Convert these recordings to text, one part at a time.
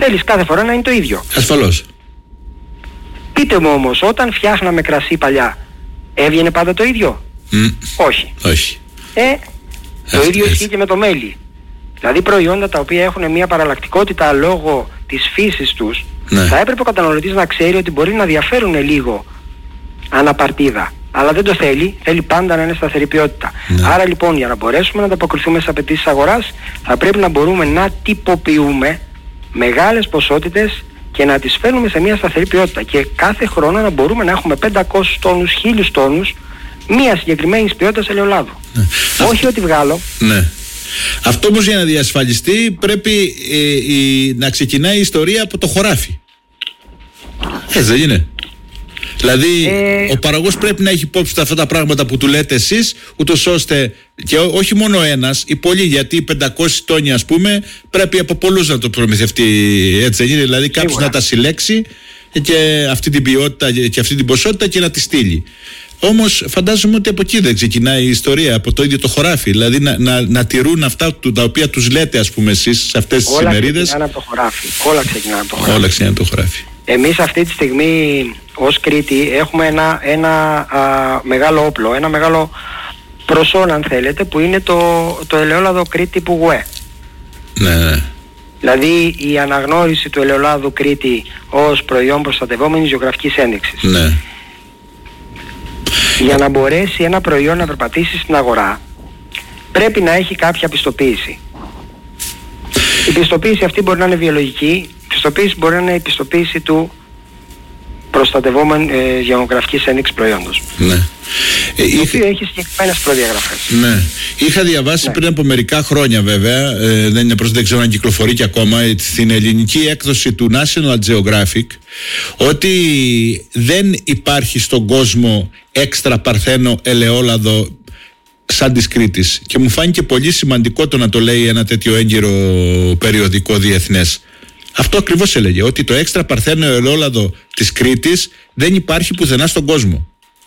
θέλεις κάθε φορά να είναι το ίδιο. Ασφαλώς. Πείτε μου όμως, όταν φτιάχναμε κρασί παλιά, έβγαινε πάντα το ίδιο? Όχι. Το ίδιο ισχύει και με το μέλι. Δηλαδή προϊόντα τα οποία έχουν μια παραλλακτικότητα λόγω της φύσης τους, θα έπρεπε ο καταναλωτής να ξέρει ότι μπορεί να διαφέρουν λίγο αναπαρτίδα. Αλλά δεν το θέλει, θέλει πάντα να είναι σταθερή ποιότητα. Άρα λοιπόν, για να μπορέσουμε να ανταποκριθούμε στις απαιτήσεις αγοράς, θα πρέπει να μπορούμε να τυποποιούμε μεγάλες ποσότητες και να τις φέρνουμε σε μια σταθερή ποιότητα. Και κάθε χρόνο να μπορούμε να έχουμε 500 τόνους, 1000 τόνους μια συγκεκριμένης ποιότητας ελαιολάδου. Όχι ότι βγάλω. Αυτό όμως για να διασφαλιστεί πρέπει να ξεκινάει η ιστορία από το χωράφι. Έτσι δεν είναι? Δηλαδή ο παραγωγός πρέπει να έχει υπόψη αυτά τα πράγματα που του λέτε εσείς, ούτως ώστε, και όχι μόνο ένας, οι πολλοί, γιατί 500 τόνοι ας πούμε πρέπει από πολλούς να το προμηθευτεί, έτσι δεν είναι? Δηλαδή κάποιος να τα συλλέξει και αυτή την ποιότητα και αυτή την ποσότητα και να τη στείλει. Όμως φαντάζομαι ότι από εκεί δεν ξεκινάει η ιστορία, από το ίδιο το χωράφι. Δηλαδή να τηρούν αυτά τα οποία τους λέτε, ας πούμε, εσείς σε αυτές τις ημερίδες. Όλα ξεκινάνε από το χωράφι. Όλα ξεκινάνε από το χωράφι. Εμείς αυτή τη στιγμή ως Κρήτη έχουμε ένα μεγάλο όπλο, ένα μεγάλο προσόν αν θέλετε, που είναι το ελαιόλαδο Κρήτη Πουγουέ. Ναι. Δηλαδή η αναγνώριση του ελαιολάδου Κρήτη ως προϊόν προστατευόμενης γεωγραφικής ένδειξης. Ναι. Για να μπορέσει ένα προϊόν να περπατήσει στην αγορά, πρέπει να έχει κάποια πιστοποίηση. Η πιστοποίηση αυτή μπορεί να είναι βιολογική, η πιστοποίηση μπορεί να είναι η πιστοποίηση του προστατευόμενου γεωγραφικής ένδειξης προϊόντος. Ναι. Το οποίο έχει συγκεκριμένες προδιαγραφές. Ναι. Είχα διαβάσει πριν από μερικά χρόνια, βέβαια, δεν ξέρω αν κυκλοφορεί και ακόμα, στην ελληνική έκδοση του National Geographic, ότι δεν υπάρχει στον κόσμο έξτρα παρθένο ελαιόλαδο σαν της Κρήτης. Και μου φάνηκε πολύ σημαντικό το να το λέει ένα τέτοιο έγκυρο περιοδικό διεθνές. Αυτό ακριβώς έλεγε, ότι το έξτρα παρθένο ελαιόλαδο της Κρήτης δεν υπάρχει πουθενά στον κόσμο.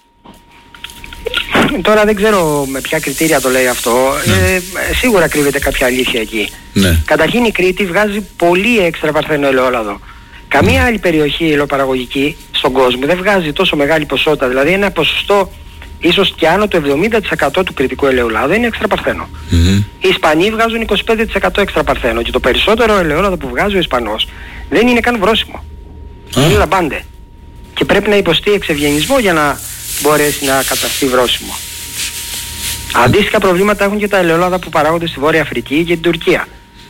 Τώρα δεν ξέρω με ποια κριτήρια το λέει αυτό. Σίγουρα κρύβεται κάποια αλήθεια εκεί. Καταρχήν η Κρήτη βγάζει πολύ έξτρα παρθένο ελαιόλαδο. Καμία άλλη περιοχή ελαιοπαραγωγική στον κόσμο δεν βγάζει τόσο μεγάλη ποσότητα. Δηλαδή ένα ποσοστό ίσως και άνω του 70% του κρητικού ελαιολάδου είναι έξτρα παρθένο. Οι Ισπανοί βγάζουν 25% έξτρα παρθένο και το περισσότερο ελαιόλαδο που βγάζει ο Ισπανός δεν είναι καν βρώσιμο. Είναι λαμπάντε. Και πρέπει να υποστεί εξευγενισμό για να μπορέσει να καταστεί βρώσιμο. Αντίστοιχα προβλήματα έχουν και τα ελαιόλαδα που παράγονται στη Βόρεια Αφρική και την Τουρκία.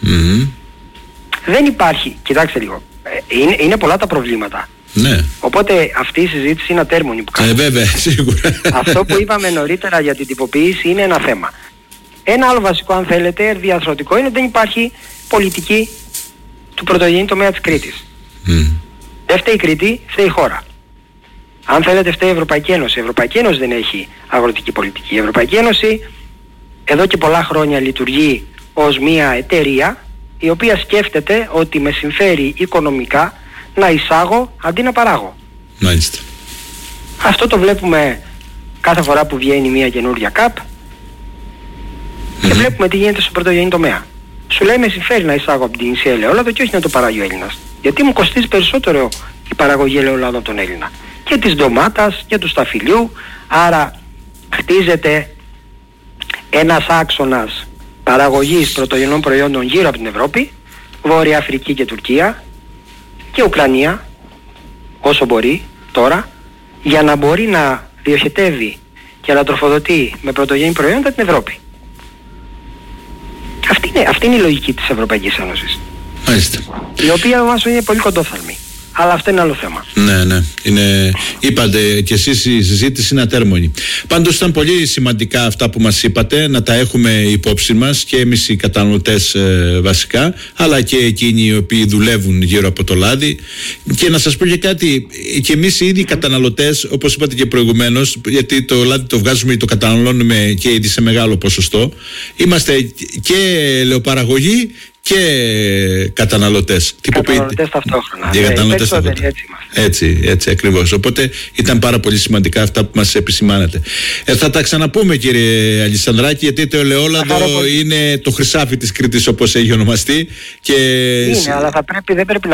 Δεν υπάρχει, κοιτάξτε λίγο, είναι πολλά τα προβλήματα. Οπότε αυτή η συζήτηση είναι ατέρμονη που κάνουμε. Βέβαια, σίγουρα. Αυτό που είπαμε νωρίτερα για την τυποποίηση είναι ένα θέμα. Ένα άλλο βασικό, αν θέλετε, διαθροτικό, είναι ότι δεν υπάρχει πολιτική του πρωτογενή τομέα της Κρήτης. Δεν φταίει η Κρήτη, φταίει η χώρα. Αν θέλετε, φταίει η Ευρωπαϊκή Ένωση. Η Ευρωπαϊκή Ένωση δεν έχει αγροτική πολιτική. Η Ευρωπαϊκή Ένωση εδώ και πολλά χρόνια λειτουργεί ως μια εταιρεία η οποία σκέφτεται ότι με συμφέρει οικονομικά να εισάγω αντί να παράγω. Μάλιστα. Αυτό το βλέπουμε κάθε φορά που βγαίνει μια καινούργια ΚΑΠ και βλέπουμε τι γίνεται στο πρωτογενή τομέα. Σου λέει με συμφέρει να εισάγω από την νησία ελαιόλαδο και όχι να το παράγει ο Έλληνας. Γιατί μου κοστίζει περισσότερο η παραγωγή ελαιολάδου από τον Έλληνα. Και της ντομάτας και του σταφυλιού. Άρα χτίζεται ένας άξονας παραγωγής πρωτογενών προϊόντων γύρω από την Ευρώπη, Βόρεια Αφρική και Τουρκία και Ουκρανία, όσο μπορεί τώρα, για να μπορεί να διοχετεύει και να τροφοδοτεί με πρωτογενή προϊόντα την Ευρώπη. Αυτή είναι η λογική της Ευρωπαϊκής Ένωσης. Μάλιστα. Η οποία όμως είναι πολύ κοντόφθαλμη. Αλλά αυτό είναι άλλο θέμα. Ναι. Είπατε και εσείς, η συζήτηση είναι ατέρμονη. Πάντως ήταν πολύ σημαντικά αυτά που μας είπατε, να τα έχουμε υπόψη μας και εμείς οι καταναλωτές βασικά, αλλά και εκείνοι οι οποίοι δουλεύουν γύρω από το λάδι. Και να σας πω και κάτι, και εμείς οι ίδιοι καταναλωτές, όπως είπατε και προηγουμένως, γιατί το λάδι το βγάζουμε ή το καταναλώνουμε και ήδη σε μεγάλο ποσοστό, είμαστε και ελαιοπαραγωγοί και καταναλωτές. Καταναλωτές ταυτόχρονα. Έτσι ακριβώς. Οπότε ήταν πάρα πολύ σημαντικά αυτά που μας επισημάνατε. Θα τα ξαναπούμε, κύριε Αλισανδράκη, γιατί το ελαιόλαδο είναι το χρυσάφι της Κρήτης, όπως έχει ονομαστεί. Είναι, αλλά δεν πρέπει